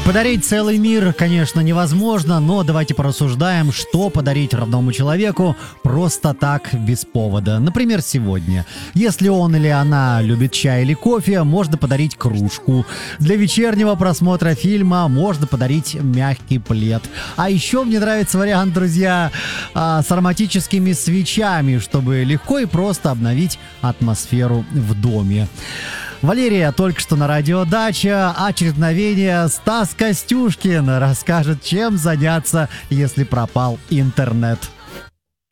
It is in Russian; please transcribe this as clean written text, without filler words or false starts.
Подарить целый мир, конечно, невозможно, но давайте порассуждаем, что подарить родному человеку просто так, без повода. Например, сегодня. Если он или она любит чай или кофе, можно подарить кружку. Для вечернего просмотра фильма можно подарить мягкий плед. А еще мне нравится вариант, друзья, с ароматическими свечами, чтобы легко и просто обновить атмосферу в доме. Валерия только что на радио «Дача», а через мгновение Стас Костюшкин расскажет, чем заняться, если пропал интернет.